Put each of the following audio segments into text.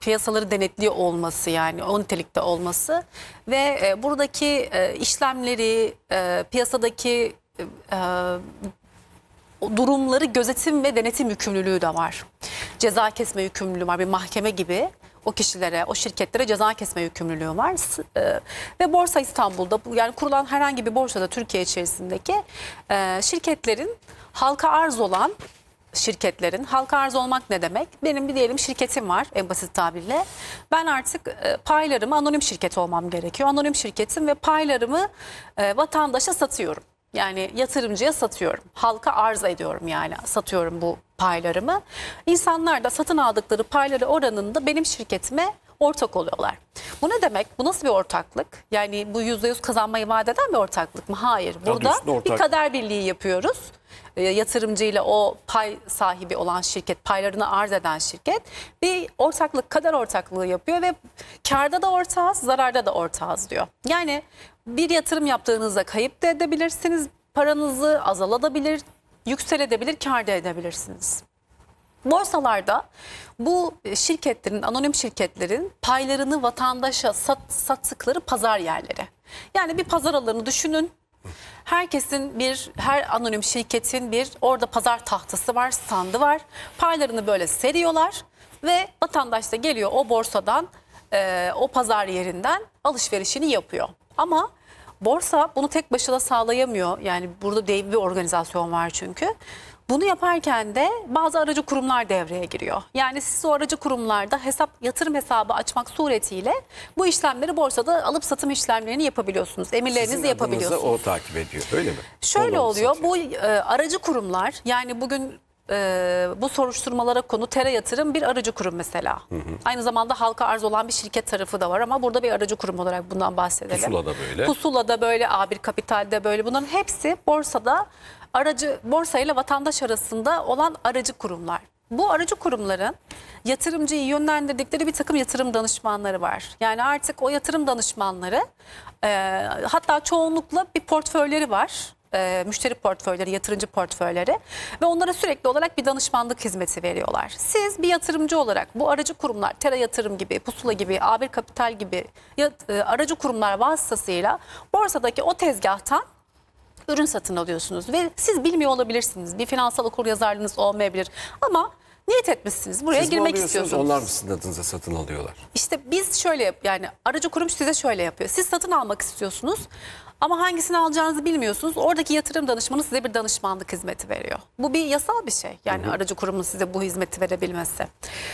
piyasaları denetliyor olması, yani o nitelikte olması ve buradaki işlemleri, piyasadaki durumları gözetim ve denetim yükümlülüğü de var. Ceza kesme yükümlülüğü var, bir mahkeme gibi o kişilere, o şirketlere ceza kesme yükümlülüğü var. Ve Borsa İstanbul'da, yani kurulan herhangi bir borsada Türkiye içerisindeki şirketlerin halka arz olan şirketlerin, halka arz olmak ne demek? Benim bir diyelim şirketim var en basit tabirle. Ben artık paylarımı, anonim şirket olmam gerekiyor. Anonim şirketim ve paylarımı vatandaşa satıyorum. Yani yatırımcıya satıyorum. Halka arz ediyorum, yani satıyorum bu paylarımı. İnsanlar da satın aldıkları payları oranında benim şirketime ortak oluyorlar. Bu ne demek? Bu nasıl bir ortaklık? Yani bu %100 kazanmayı vaat eden bir ortaklık mı? Hayır. Burada bir kader birliği yapıyoruz. Yatırımcıyla o pay sahibi olan şirket, paylarını arz eden şirket bir ortaklık, kader ortaklığı yapıyor ve kârda da ortağız, zararda da ortağız diyor. Yani bir yatırım yaptığınızda kayıp da edebilirsiniz, paranızı azalabilir, yükselebilir, kâr da edebilirsiniz. Borsalarda bu şirketlerin, anonim şirketlerin paylarını vatandaşa sattıkları pazar yerleri. Yani bir pazar alanı düşünün. Her anonim şirketin bir orada pazar tahtası var, standı var. Paylarını böyle seriyorlar ve vatandaş da geliyor o borsadan, o pazar yerinden alışverişini yapıyor. Ama borsa bunu tek başına sağlayamıyor. Yani burada dev bir organizasyon var çünkü. Bunu yaparken de bazı aracı kurumlar devreye giriyor. Yani siz o aracı kurumlarda yatırım hesabı açmak suretiyle bu işlemleri borsada alıp satım işlemlerini yapabiliyorsunuz. Emirlerinizi yapabiliyorsunuz. O takip ediyor, öyle mi? Şöyle oluyor, bu aracı kurumlar, yani bugün bu soruşturmalara konu Tera Yatırım bir aracı kurum mesela. Aynı zamanda halka arz olan bir şirket tarafı da var ama burada bir aracı kurum olarak bundan bahsedelim. Pusula'da böyle. Pusula'da böyle, A1 Kapital'de böyle. Bunların hepsi borsada borsa ile vatandaş arasında olan aracı kurumlar. Bu aracı kurumların yatırımcıyı yönlendirdikleri bir takım yatırım danışmanları var. Yani artık o yatırım danışmanları hatta çoğunlukla bir portföyleri var. Müşteri portföyleri, yatırımcı portföyleri ve onlara sürekli olarak bir danışmanlık hizmeti veriyorlar. Siz bir yatırımcı olarak bu aracı kurumlar, Tera Yatırım gibi, Pusula gibi, A1 Kapital gibi aracı kurumlar vasıtasıyla borsadaki o tezgahtan ürün satın alıyorsunuz ve siz bilmiyor olabilirsiniz. Bir finansal okuryazarlığınız olmayabilir ama niyet etmişsiniz. Buraya girmek istiyorsunuz. Onlar mı sizin adınıza satın alıyorlar? İşte biz şöyle, yani aracı kurum size şöyle yapıyor. Siz satın almak istiyorsunuz ama hangisini alacağınızı bilmiyorsunuz. Oradaki yatırım danışmanı size bir danışmanlık hizmeti veriyor. Bu bir yasal bir şey. Yani aracı kurumun size bu hizmeti verebilmesi.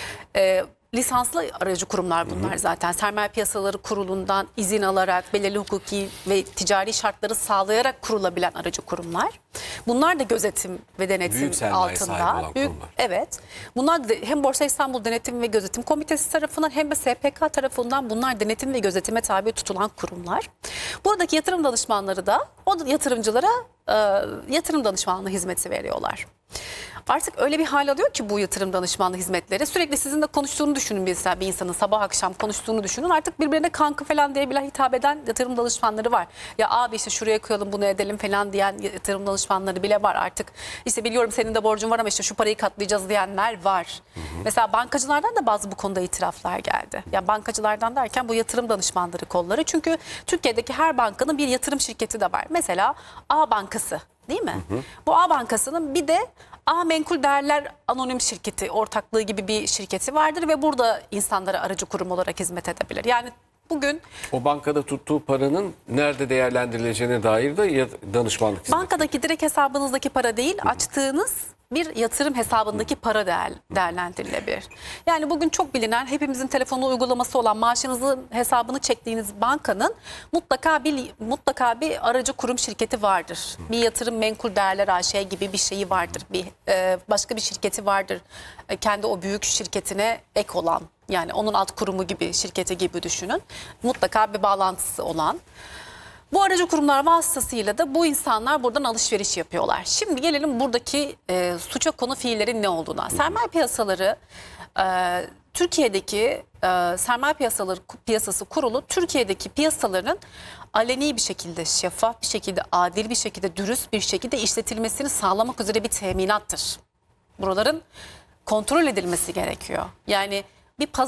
Lisanslı aracı kurumlar bunlar zaten. Sermaye Piyasaları Kurulu'ndan izin alarak, belirli hukuki ve ticari şartları sağlayarak kurulabilen aracı kurumlar. Bunlar da gözetim ve denetim Büyük sermaye altında. sahibi olan kurumlar. Evet. Bunlar hem Borsa İstanbul Denetim ve Gözetim Komitesi tarafından hem de SPK tarafından bunlar denetim ve gözetime tabi tutulan kurumlar. Buradaki yatırım danışmanları da o yatırımcılara yatırım danışmanlığı hizmeti veriyorlar. Artık öyle bir hal alıyor ki bu yatırım danışmanlığı hizmetleri, sürekli sizinle konuştuğunu düşünün, bir insanın sabah akşam konuştuğunu düşünün. Artık birbirine kanka falan diye bile hitap eden yatırım danışmanları var. Ya abi işte şuraya koyalım, bunu edelim falan diyen yatırım danışmanları bile var artık. İşte biliyorum senin de borcun var ama işte şu parayı katlayacağız diyenler var. Mesela bankacılardan da bazı bu konuda itiraflar geldi. Ya bankacılardan derken bu yatırım danışmanları kolları. Çünkü Türkiye'deki her bankanın bir yatırım şirketi de var. Mesela A Bankası, değil mi? Bu A Bankası'nın bir de A Menkul Değerler Anonim Şirketi, ortaklığı gibi bir şirketi vardır ve burada insanlara aracı kurum olarak hizmet edebilir. Yani bugün o bankada tuttuğu paranın nerede değerlendirileceğine dair de danışmanlık hizmeti. Bankadaki direkt hesabınızdaki para değil, açtığınız bir yatırım hesabındaki para değerlendirilebilir. Yani bugün çok bilinen, hepimizin telefonu uygulaması olan maaşınızın hesabını çektiğiniz bankanın mutlaka bir aracı kurum şirketi vardır. Bir yatırım menkul değerler AŞ gibi bir şeyi vardır. Başka bir şirketi vardır. Kendi o büyük şirketine ek olan, yani onun alt kurumu gibi, şirketi gibi düşünün. Mutlaka bir bağlantısı olan. Bu aracı kurumlar vasıtasıyla da bu insanlar buradan alışveriş yapıyorlar. Şimdi gelelim buradaki suça konu fiillerin ne olduğuna. Sermaye piyasaları, Türkiye'deki sermaye piyasası kurulu Türkiye'deki piyasaların aleni bir şekilde, şeffaf bir şekilde, adil bir şekilde, dürüst bir şekilde işletilmesini sağlamak üzere bir teminattır. Buraların kontrol edilmesi gerekiyor. Yani bir